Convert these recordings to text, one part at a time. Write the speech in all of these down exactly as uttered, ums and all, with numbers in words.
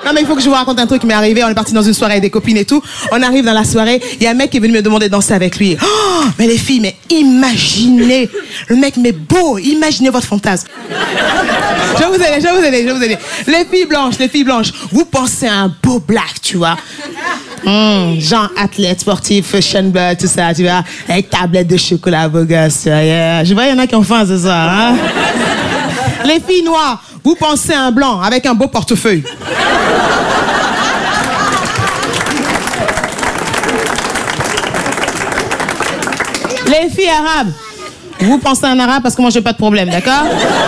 Non, mais il faut que je vous raconte un truc qui m'est arrivé. On est parti dans une soirée avec des copines et tout. On arrive dans la soirée. Il y a un mec qui est venu me demander de danser avec lui. Oh, mais les filles, mais imaginez. Le mec, mais beau. Imaginez votre fantasme. Je vais vous aider, je vais vous aider, je vais vous aider. Les filles blanches, les filles blanches. Vous pensez à un beau black, tu vois. Mmh, genre athlète, sportif, fashion blood, tout ça, tu vois. Avec tablette de chocolat, beau gosse, tu vois. Yeah. Je vois, il y en a qui ont faim ce soir, hein. Les filles noires. Vous pensez à un blanc avec un beau portefeuille. Les filles arabes, vous pensez à un arabe parce que moi j'ai pas de problème, d'accord?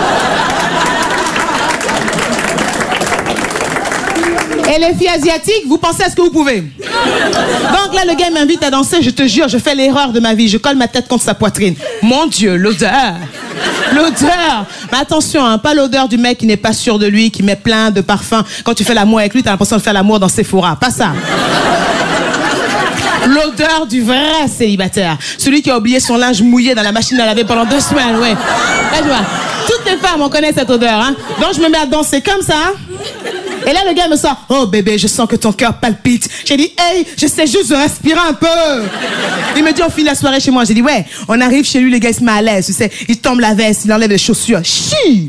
Et les filles asiatiques, vous pensez à ce que vous pouvez. Donc là, le gars m'invite à danser, je te jure, je fais l'erreur de ma vie, je colle ma tête contre sa poitrine. Mon Dieu, l'odeur. L'odeur. Mais attention, hein, pas l'odeur du mec qui n'est pas sûr de lui, qui met plein de parfums. Quand tu fais l'amour avec lui, t'as l'impression de faire l'amour dans Sephora. Pas ça. L'odeur du vrai célibataire. Celui qui a oublié son linge mouillé dans la machine à laver pendant deux semaines, ouais. Là, tu vois, toutes les femmes, on connaît cette odeur, hein. Donc, je me mets à danser comme ça, hein. Et là, le gars me sort, oh bébé, je sens que ton cœur palpite. J'ai dit, hey, j'essaie juste de respirer un peu. Il me dit, on finit la soirée chez moi. J'ai dit, ouais, on arrive chez lui, le gars, il se met à l'aise, tu sais. Il tombe la veste, il enlève les chaussures. Chi!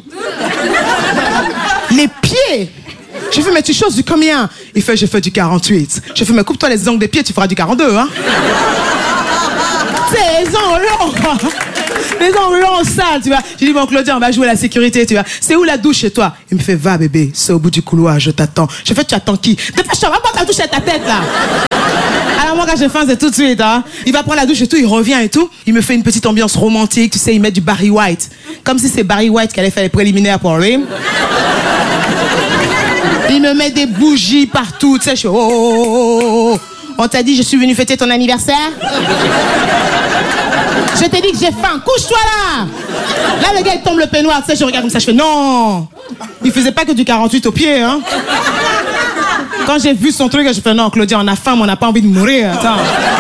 Les pieds! Je fais, mais tu choses du combien? Il fait, je fais du quarante-huit. Je fais, mais coupe-toi les ongles des pieds, tu feras du quarante-deux, hein. C'est les ongles longs. Les ongles longs sales, tu vois. J'ai dit, bon, Claudia, on va jouer à la sécurité, tu vois. C'est où la douche chez toi? Il me fait, va, bébé, c'est au bout du couloir, je t'attends. Je fais, tu attends qui? Dépêche-toi, va prendre la douche à ta tête, là. Alors, moi, quand je fais, c'est tout de suite, hein. Il va prendre la douche et tout, il revient et tout. Il me fait une petite ambiance romantique, tu sais, il met du Barry White. Comme si c'est Barry White qui allait faire les préliminaires pour lui. Il me met des bougies partout, tu sais, je fais, oh, oh, oh, oh, oh. On t'a dit, je suis venu fêter ton anniversaire? Je t'ai dit que j'ai faim, couche-toi là! Là, le gars, il tombe le peignoir, tu sais, je regarde comme ça, je fais, non! Il faisait pas que du quarante-huit au pied, hein? Quand j'ai vu son truc, je fais, non, Claudia, on a faim, mais on n'a pas envie de mourir, attends.